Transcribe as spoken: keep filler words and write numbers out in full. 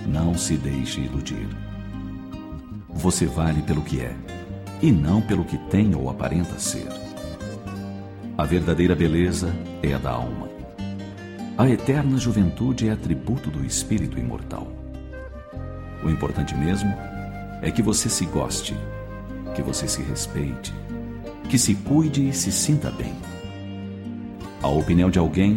Não se deixe iludir. Você vale pelo que é, e não pelo que tem ou aparenta ser. A verdadeira beleza é a da alma. A eterna juventude é atributo do espírito imortal. O importante mesmo é que você se goste, que você se respeite, que se cuide e se sinta bem. A opinião de alguém